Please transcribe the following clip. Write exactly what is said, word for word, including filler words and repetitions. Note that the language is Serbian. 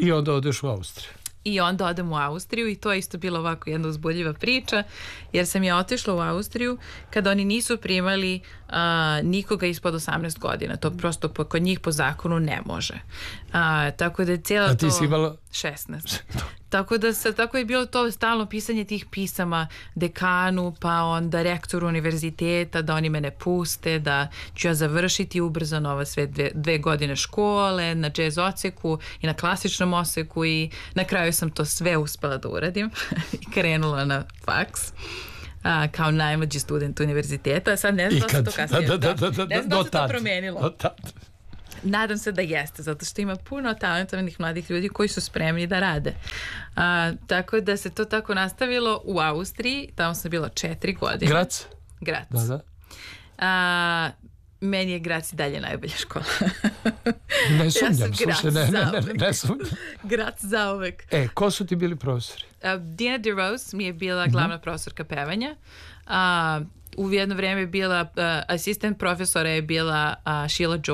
I onda odeš u Austriju. I onda odem u Austriju i to je isto bilo ovako jedna uzbudljiva priča, jer sam ja otišla u Austriju kada oni nisu primali uh, nikoga ispod osamnaest godina. To prosto po, kod njih po zakonu ne može. Uh, tako da je cijela to... A ti si imala... šesnaest. Tako da se, tako je bilo to stalno pisanje tih pisama dekanu, pa onda rektoru univerziteta da oni mene puste, da ću ja završiti ubrzano ove sve dve, dve godine škole na jazz oceku i na klasičnom oceku i na kraju sam to sve uspela da uradim i krenula na faks. A, kao najmlađi student univerziteta. Sad ne znam da se to kasnije... Da, da, da, da, ne znam da se to promenilo. Do tad. Nadam se da jeste, zato što ima puno talentovanih mladih ljudi koji su spremni da rade. A, tako da se to tako nastavilo u Austriji, tamo sam bila četiri godine. Grac? Grac. Da, da. A, meni je Grac i dalje najbolja škola. Ne sumnjam, ja slušaj, ne, ne, ne, ne sumnjam. Grac zauvek. E, ko su ti bili profesori? A, Dina DeRose mi je bila glavna mm-hmm. profesorka pevanja. A, u jedno vrijeme je bila, uh, asistent profesora je bila uh, Sheila Jones.